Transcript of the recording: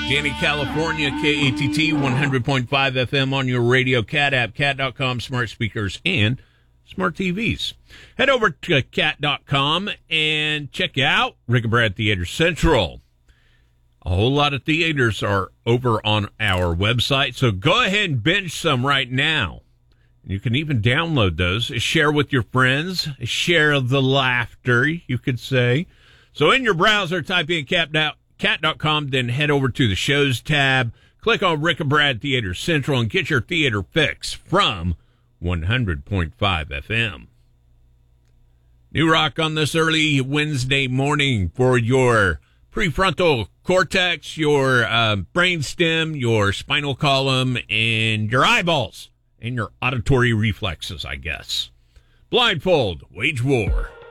Danny, California, KATT 100.5 FM on your radio, Cat app, cat.com, smart speakers, and smart TVs. Head over to cat.com and check out Rick and Brad Theater Central. A whole lot of theaters are over on our website, so go ahead and binge some right now. You can even download those, share with your friends, share the laughter, you could say. So in your browser, type in cat.com, then head over to the shows tab, click on Rick and Brad Theater Central, and get your theater fix from 100.5 FM. New rock on this early Wednesday morning for your prefrontal cortex, your brainstem, your spinal column, and your eyeballs, and your auditory reflexes, I guess. Blindfold, Wage War.